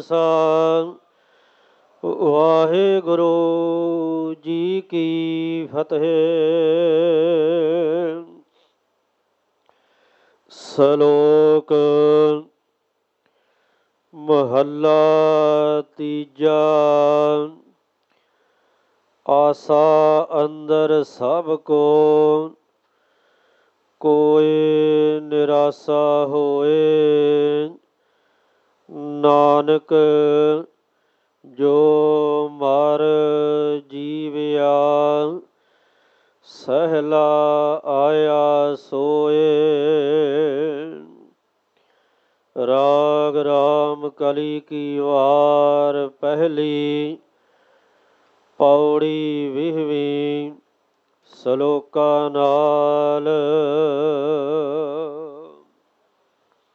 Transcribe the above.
ਖਾਲਸਾ ਵਾਹਿਗੁਰੂ ਜੀ ਕੀ ਫਤਿਹ। ਸ਼ਲੋਕ ਮਹੱਲਾ ਤੀਜਾ। ਆਸਾ ਅੰਦਰ ਸਭ ਕੋ ਕੋਇ ਨਿਰਾਸਾ ਹੋਏ। ਨਾਨਕ ਜੋ ਮਰ ਜੀਵਿਆ ਸਹਿਲਾ ਆਇਆ ਸੋਏ। ਰਾਗ ਰਾਮ ਕਲੀ ਕੀ ਵਾਰ ਪਹਿਲੀ ਪੌੜੀ ਵੀਹਵੀਂ। 20 ਸ਼ਲੋਕਾਂ ਨਾਲ।